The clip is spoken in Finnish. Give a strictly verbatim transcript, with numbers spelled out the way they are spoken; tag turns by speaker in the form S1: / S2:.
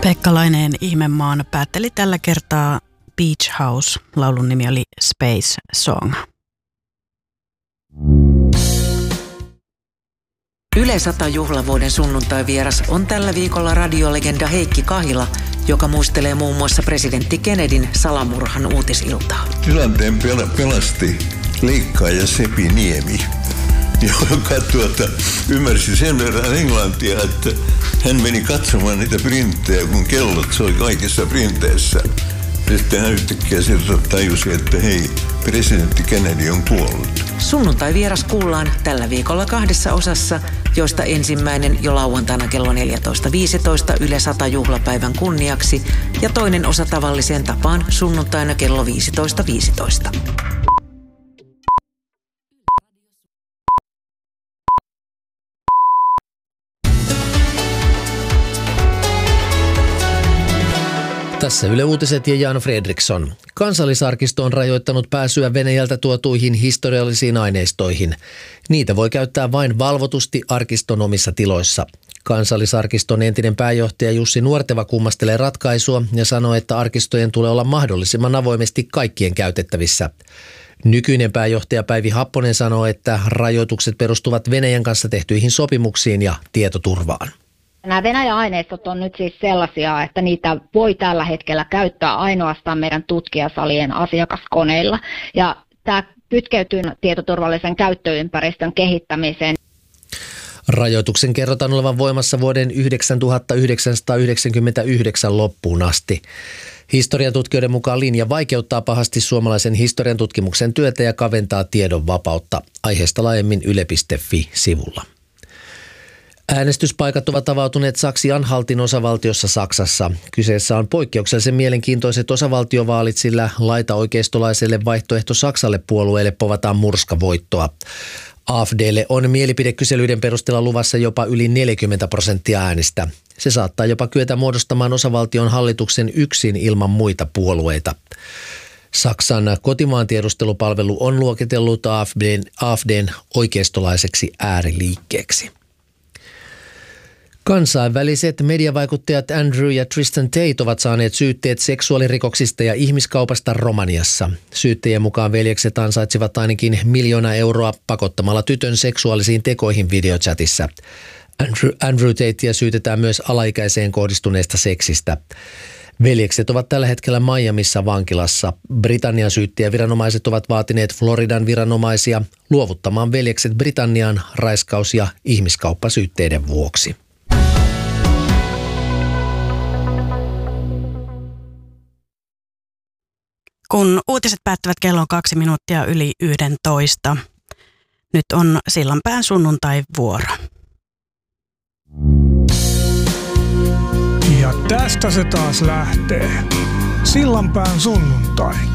S1: Pekka Laineen Ihmemaan päätteli tällä kertaa Beach House. Laulun nimi oli Space Song.
S2: Yle sata juhlavuoden sunnuntai-vieras on tällä viikolla radiolegenda Heikki Kahila, joka muistelee muun muassa presidentti Kennedyn salamurhan uutisiltaa.
S3: Tilanteen pel- pelasti leikkaaja Sepi Niemi, joka tuota, ymmärsi sen verran englantia, että hän meni katsomaan niitä printtejä, kun kellot soi kaikissa printeissä. Sitten hän yhtäkkiä sieltä tajusi, että hei, presidentti Kennedy on kuollut.
S2: Sunnuntai-vieras kuullaan tällä viikolla kahdessa osassa, joista ensimmäinen jo lauantaina kello neljätoista viisitoista Yle sata juhlapäivän kunniaksi ja toinen osa tavalliseen tapaan sunnuntaina kello viisitoista viisitoista.
S4: Tässä Yle Uutiset ja Jan Fredriksson. Kansallisarkisto on rajoittanut pääsyä Venäjältä tuotuihin historiallisiin aineistoihin. Niitä voi käyttää vain valvotusti arkiston omissa tiloissa. Kansallisarkiston entinen pääjohtaja Jussi Nuorteva kummastelee ratkaisua ja sanoo, että arkistojen tulee olla mahdollisimman avoimesti kaikkien käytettävissä. Nykyinen pääjohtaja Päivi Happonen sanoo, että rajoitukset perustuvat Venäjän kanssa tehtyihin sopimuksiin ja tietoturvaan.
S5: Nämä Venäjän aineistot on nyt siis sellaisia, että niitä voi tällä hetkellä käyttää ainoastaan meidän tutkijasalien asiakaskoneilla. Ja tämä kytkeytyy tietoturvallisen käyttöympäristön kehittämiseen.
S4: Rajoituksen kerrotaan olevan voimassa vuoden yhdeksäntuhattayhdeksänsataayhdeksänkymmentäyhdeksän loppuun asti. Historiantutkijoiden mukaan linja vaikeuttaa pahasti suomalaisen historian tutkimuksen työtä ja kaventaa tiedon vapautta. Aiheesta laajemmin yle piste fi-sivulla. Äänestyspaikat ovat avautuneet Saksi-Anhaltin osavaltiossa Saksassa. Kyseessä on poikkeuksellisen mielenkiintoiset osavaltiovaalit, sillä laitaoikeistolaiselle vaihtoehto Saksalle puolueelle povataan murskavoittoa. A F D:lle on mielipidekyselyiden perusteella luvassa jopa yli neljäkymmentä prosenttia äänistä. Se saattaa jopa kyetä muodostamaan osavaltion hallituksen yksin ilman muita puolueita. Saksan kotimaan tiedustelupalvelu on luokitellut A F D:n, A F D:n oikeistolaiseksi ääriliikkeeksi. Kansainväliset mediavaikuttajat Andrew ja Tristan Tate ovat saaneet syytteet seksuaalirikoksista ja ihmiskaupasta Romaniassa. Syyttäjien mukaan veljekset ansaitsivat ainakin miljoona euroa pakottamalla tytön seksuaalisiin tekoihin videochatissa. Andrew, Andrew Tatea syytetään myös alaikäiseen kohdistuneesta seksistä. Veljekset ovat tällä hetkellä Miamissa vankilassa. Britannian syyttäjäviranomaiset ovat vaatineet Floridan viranomaisia luovuttamaan veljekset Britanniaan raiskaus- ja ihmiskauppasyytteiden vuoksi.
S1: Kun uutiset päättävät kello kaksi minuuttia yli yhdentoista. Nyt on Sillanpään sunnuntai-vuoro.
S6: Ja tästä se taas lähtee. Sillanpään sunnuntai.